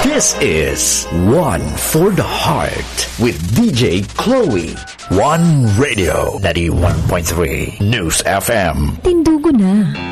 This is One for the Heart with DJ Chloe. One Radio 91.3 News FM. Tindugo na.